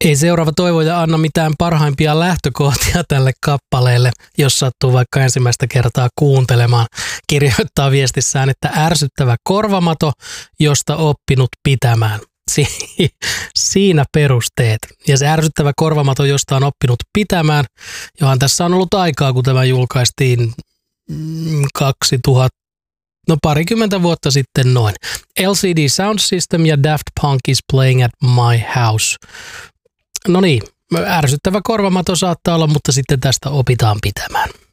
Ei seuraava toivoja anna mitään parhaimpia lähtökohtia tälle kappaleelle, jos sattuu vaikka ensimmäistä kertaa kuuntelemaan. Kirjoittaa viestissään, että ärsyttävä korvamato, josta oppinut pitämään. Siinä perusteet. Ja se ärsyttävä korvamato, josta on oppinut pitämään, johon tässä on ollut aikaa, kun tämä julkaistiin 20 vuotta sitten noin. LCD Sound System ja Daft Punk is Playing at My House. No niin, ärsyttävä korvamato saattaa olla, mutta sitten tästä opitaan pitämään.